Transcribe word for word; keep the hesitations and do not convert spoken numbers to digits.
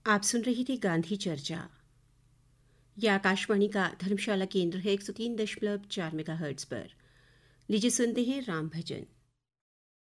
आप सुन रही थी गांधी चर्चा। यह आकाशवाणी का धर्मशाला केंद्र है एक सौ तीन दशमलव चार मेगाहर्ट्ज़ पर। लीजिए सुनते हैं राम भजन।